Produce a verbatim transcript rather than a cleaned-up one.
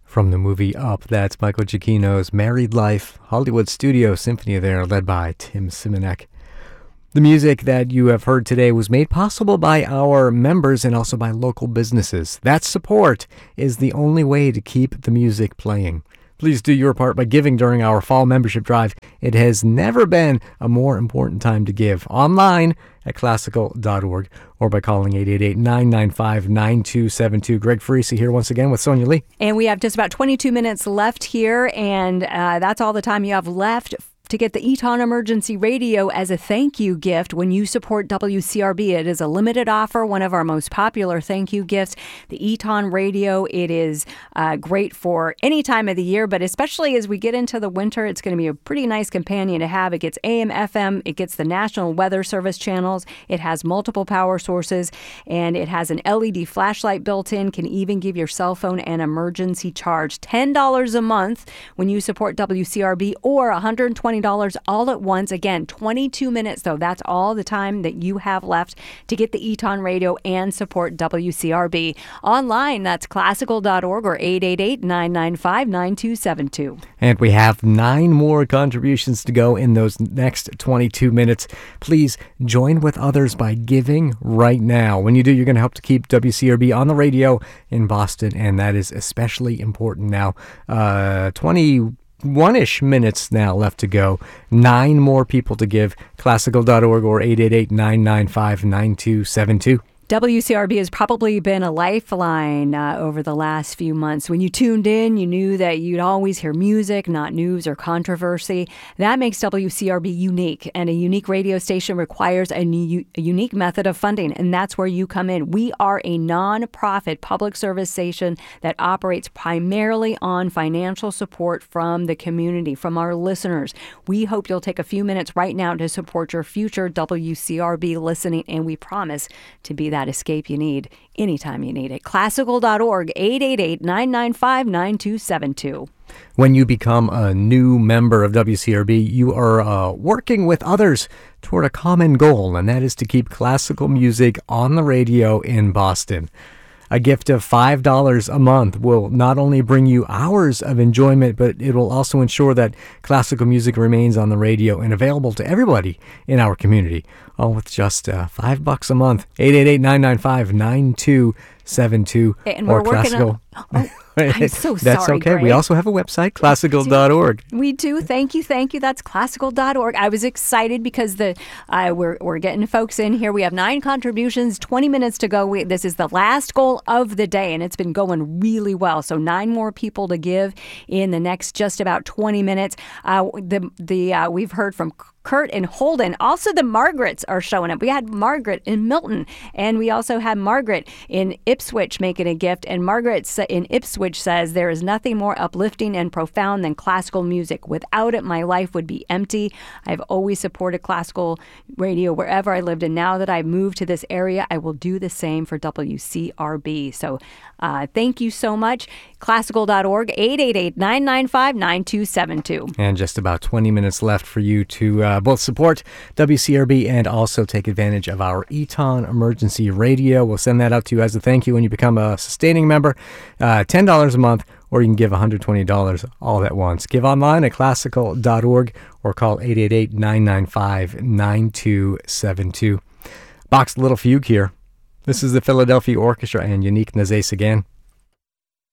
From the movie Up, that's Michael Giacchino's Married Life, Hollywood Studio Symphony there, led by Tim Simonek. The music that you have heard today was made possible by our members and also by local businesses. That support is the only way to keep the music playing. Please do your part by giving during our fall membership drive. It has never been a more important time to give. Online at classical dot org or by calling eight eight eight, nine nine five, nine two seven two. Greg Farisi here once again with Sonia Lee. And we have just about twenty-two minutes left here, and uh, that's all the time you have left to get the Eton Emergency Radio as a thank you gift when you support W C R B. It is a limited offer, one of our most popular thank you gifts. The Eton Radio, it is uh, great for any time of the year, but especially as we get into the winter, it's going to be a pretty nice companion to have. It gets A M, F M, it gets the National Weather Service channels, it has multiple power sources, and it has an L E D flashlight built in, can even give your cell phone an emergency charge. ten dollars a month when you support W C R B, or one hundred twenty dollars all at once. Again, twenty-two minutes, though. That's all the time that you have left to get the Eton Radio and support W C R B. Online, that's classical dot org or eight eight eight, nine nine five, nine two seven two. And we have nine more contributions to go in those next twenty-two minutes. Please join with others by giving right now. When you do, you're going to help to keep W C R B on the radio in Boston, and that is especially important now. Uh, twenty One-ish minutes now left to go. Nine more people to give. classical dot org or eight eight eight, nine nine five, nine two seven two. W C R B has probably been a lifeline uh, over the last few months. When you tuned in, you knew that you'd always hear music, not news or controversy. That makes W C R B unique, and a unique radio station requires a, new, a unique method of funding, and that's where you come in. We are a non-profit public service station that operates primarily on financial support from the community, from our listeners. We hope you'll take a few minutes right now to support your future W C R B listening, and we promise to be that escape you need anytime you need it. classical dot org, eight eight eight, nine nine five, nine two seven two. When you become a new member of W C R B, you are uh, working with others toward a common goal, and that is to keep classical music on the radio in Boston. A gift of five dollars a month will not only bring you hours of enjoyment, but it will also ensure that classical music remains on the radio and available to everybody in our community. All with just uh, five bucks a month. eight eight eight, nine nine five, nine two seven two. And we're or classical. On, oh, I'm so sorry, That's okay. Greg. We also have a website, classical dot org. We do. Thank you. Thank you. That's classical dot org. I was excited because the uh, we're we're getting folks in here. We have nine contributions, twenty minutes to go. We, this is the last goal of the day, and it's been going really well. So nine more people to give in the next just about twenty minutes. Uh, the the uh, we've heard from Kurt and Holden. Also, the Margarets are showing up. We had Margaret in Milton, and we also had Margaret in Ipswich making a gift. And Margaret in Ipswich says, "There is nothing more uplifting and profound than classical music. Without it, my life would be empty. I've always supported classical radio wherever I lived, and now that I've moved to this area, I will do the same for W C R B." So uh, thank you so much. classical dot org, eight eight eight, nine nine five, nine two seven two. And just about twenty minutes left for you to uh, both support W C R B and also take advantage of our Eton Emergency Radio. We'll send that out to you as a thank you when you become a sustaining member. Uh, ten dollars a month, or you can give one hundred twenty dollars all at once. Give online at classical dot org or call eight eight eight, nine nine five, nine two seven two. Boxed Little Fugue here. This is the Philadelphia Orchestra and Unique Nazais again.